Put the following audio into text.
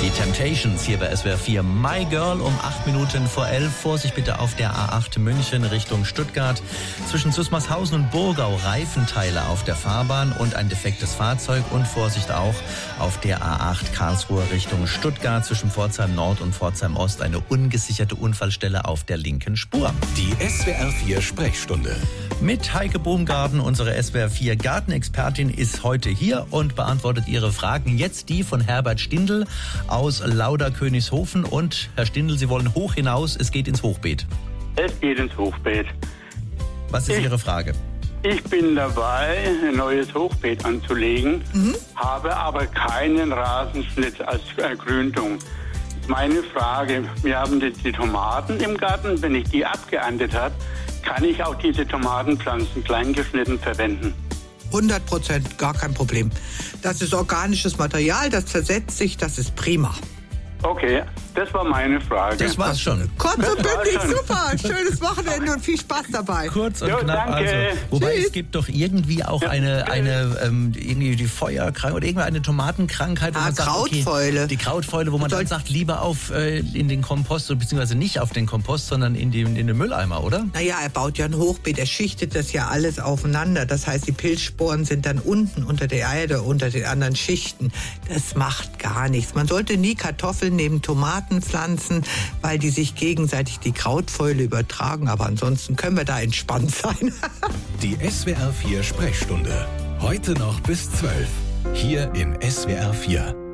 Die Temptations hier bei SWR 4. My Girl um 8:08. Vorsicht bitte auf der A8 München Richtung Stuttgart. Zwischen Zusmarshausen und Burgau Reifenteile auf der Fahrbahn und ein defektes Fahrzeug. Und Vorsicht auch auf der A8 Karlsruhe Richtung Stuttgart. Zwischen Pforzheim Nord und Pforzheim Ost eine ungesicherte Unfallstelle auf der linken Spur. Die SWR 4 Sprechstunde. Mit Heike Baumgarten, unsere SWR 4 Gartenexpertin, ist heute hier und beantwortet Ihre Fragen. Jetzt die von Herbert Stindl aus Lauderkönigshofen. Und Herr Stindl, Sie wollen hoch hinaus, es geht ins Hochbeet. Es geht ins Hochbeet. Was ist Ihre Frage? Ich bin dabei, ein neues Hochbeet anzulegen, habe aber keinen Rasenschnitt als Gründung. Meine Frage, wir haben die Tomaten im Garten, wenn ich die abgeerntet habe, kann ich auch diese Tomatenpflanzen klein geschnitten verwenden? 100%, gar kein Problem. Das ist organisches Material, das zersetzt sich, das ist prima. Okay, das war meine Frage. Das war's schon. Kurz und bündig, super. Schönes Wochenende und viel Spaß dabei. Kurz und Jo, knapp. danke. Also, wobei Tschüss. es gibt doch irgendwie auch irgendwie die Feuerkrankheit oder irgendwie eine Tomatenkrankheit, wo man sagt, Krautfäule. okay, die Krautfäule, wo man dann sagt, lieber in den Kompost, beziehungsweise nicht auf den Kompost, sondern in den Mülleimer, oder? Naja, er baut ja ein Hochbeet, er schichtet das ja alles aufeinander. Das heißt, die Pilzsporen sind dann unten unter der Erde, unter den anderen Schichten. Das macht gar nichts. Man sollte nie Kartoffeln neben Tomaten pflanzen, weil die sich gegenseitig die Krautfäule übertragen. Aber ansonsten können wir da entspannt sein. Die SWR 4 Sprechstunde. Heute noch bis 12. Hier in SWR 4.